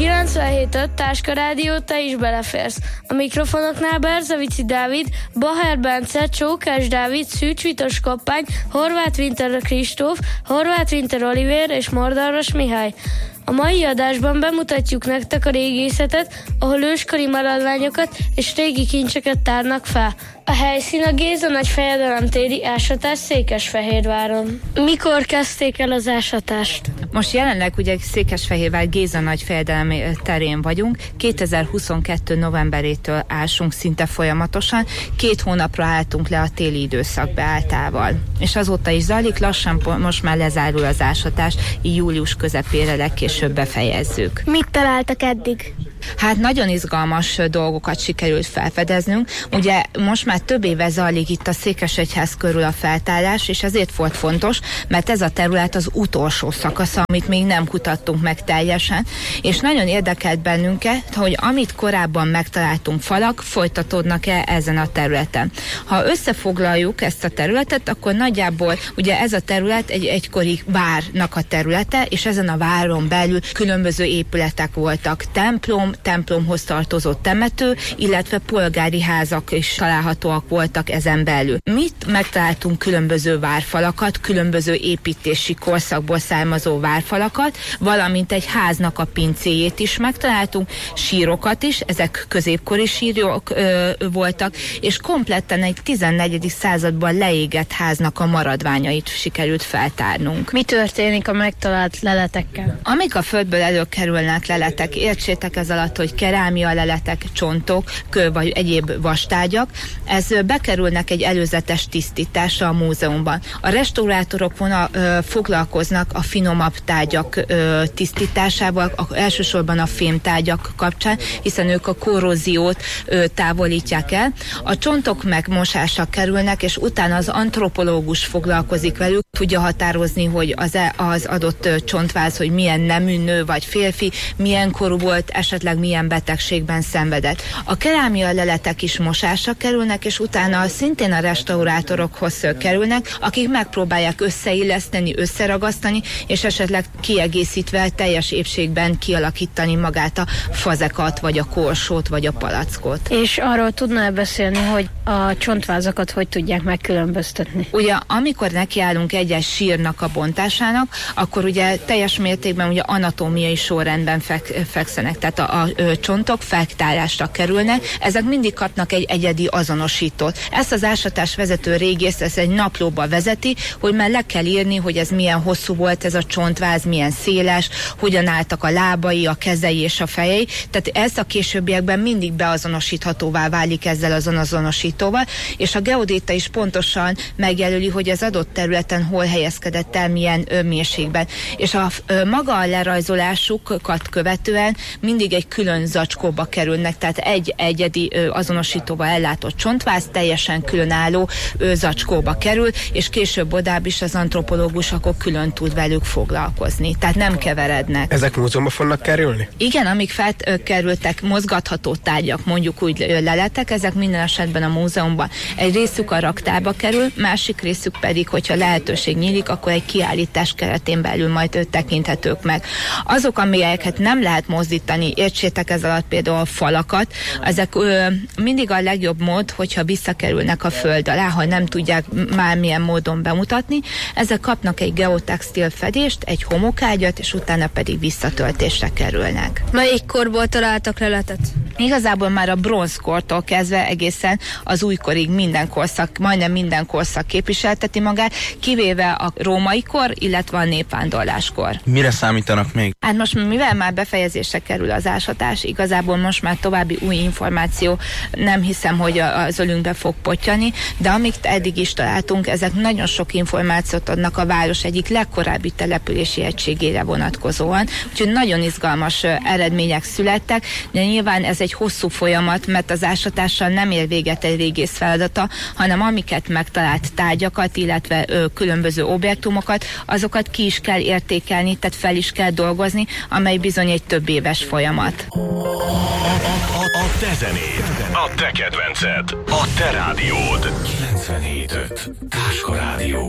97.5 Táska Rádió, te is beleférsz. A mikrofonoknál Berzevici Dávid, Baher Bence, Csókás Dávid, Szűcs Vitos Koppány, Horváth Winter Kristóf, Horváth Winter Olivér és Mordaros Mihály. A mai adásban bemutatjuk nektek a régészetet, ahol őskori maradványokat és régi kincseket tárnak fel. A helyszín a Géza nagy fejedelemtéri ásatás Székesfehérváron. Mikor kezdték el az ásatást? Most jelenleg ugye Székesfehérvár Géza nagy fejedelem terén vagyunk. 2022. novemberétől ásunk szinte folyamatosan. 2 hónapra álltunk le a téli időszak beálltával. És azóta is zajlik, lassan most már lezárul az ásatás, így július közepére legkésőbb befejezzük. Mit találtak eddig? Hát nagyon izgalmas dolgokat sikerült felfedeznünk. Ugye most már több éve zajlik itt a Székesegyház körül a feltárás, és ezért volt fontos, mert ez a terület az utolsó szakasza, amit még nem kutattunk meg teljesen, és nagyon érdekelt bennünket, hogy amit korábban megtaláltunk falak, folytatódnak-e ezen a területen. Ha összefoglaljuk ezt a területet, akkor nagyjából ugye ez a terület egy egykori várnak a területe, és ezen a váron belül különböző épületek voltak. Templomhoz tartozó temető, illetve polgári házak is találhatóak voltak ezen belül. Mit megtaláltunk? Különböző várfalakat, különböző építési korszakból származó várfalakat, valamint egy háznak a pincéjét is megtaláltunk, sírokat is, ezek középkori sírok voltak, és kompletten egy 14. században leégett háznak a maradványait sikerült feltárnunk. Mi történik a megtalált leletekkel? Amik a földből előkerülnek leletek, értsétek ez alatt, hogy kerámia leletek, csontok, kő vagy egyéb vastárgyak, ez bekerülnek egy előzetes tisztításra a múzeumban. A restaurátorok foglalkoznak a finomabb tárgyak tisztításával, elsősorban a fémtárgyak kapcsán, hiszen ők a korróziót távolítják el. A csontok megmosásra kerülnek, és utána az antropológus foglalkozik velük, tudja határozni, hogy az adott csontváz, hogy milyen nemű nő vagy férfi, milyen korú volt, esetleg milyen betegségben szenvedett. A kerámia leletek is mosásra kerülnek, és utána szintén a restaurátorokhoz kerülnek, akik megpróbálják összeilleszteni, összeragasztani, és esetleg kiegészítve teljes épségben kialakítani magát a fazekat, vagy a korsót, vagy a palackot. És arról tudnál beszélni, hogy a csontvázakat hogy tudják megkülönböztetni? Ugye, amikor nekiállunk egyes sírnak a bontásának, akkor ugye teljes mértékben ugye anatómiai sorrendben fekszenek, tehát a csontok feltárásra kerülnek, ezek mindig kapnak egy egyedi azonosítót. Ezt az ásatás vezető régész egy naplóba vezeti, hogy már le kell írni, hogy ez milyen hosszú volt ez a csontváz, milyen széles, hogyan álltak a lábai, a kezei és a fejei. Tehát ez a későbbiekben mindig beazonosíthatóvá válik ezzel az azonosítóval, és a geodéta is pontosan megjelöli, hogy az adott területen hol helyezkedett el, milyen mélységben. És maga a lerajzolásukat követően mindig egy külön zacskóba kerülnek, tehát egy egyedi azonosítóval ellátott csontváz teljesen különálló zacskóba kerül, és később odább is az antropológus akkor külön tud velük foglalkozni. Tehát nem keverednek. Ezek múzeumba fognak kerülni? Igen, amik felkerültek mozgatható tárgyak, mondjuk úgy leletek, ezek minden esetben a múzeumban. Egy részük a raktárba kerül, másik részük pedig, hogyha lehetőség nyílik, akkor egy kiállítás keretén belül majd tekinthetők meg. Azok, amelyeket nem lehet mozdítani, értsétek ez alatt például a falakat, ezek mindig a legjobb mód, hogyha visszakerülnek a föld alá, ha nem tudják mármilyen módon bemutatni, ezek kapnak egy geotextil fedést, egy homokágyat, és utána pedig visszatöltésre kerülnek. Melyik korból találtak leletet? Igazából már a bronzkortól kezdve egészen az újkorig majdnem minden korszak képviselteti magát, kivéve a római kor, illetve a népvándorláskor. Mire számítanak még? Hát most mivel már befejezésre kerül az ásatás, igazából most már további új információ nem hiszem, hogy az ölünkbe fog pottyani, de amit eddig is találtunk, ezek nagyon sok információt adnak a város egyik legkorábbi települési egységére vonatkozóan, úgyhogy nagyon izgalmas eredmények születtek, de nyilván ez egy hosszú folyamat, mert az ásatással nem ér véget egy régész feladata, hanem amiket megtalált tárgyakat, illetve különböző objektumokat, azokat ki is kell értékelni, tehát fel is kell dolgozni, amely bizony egy több éves folyamat. A te zenéd, a te kedvenced, a te rádiód. 97.5 Táska Rádió.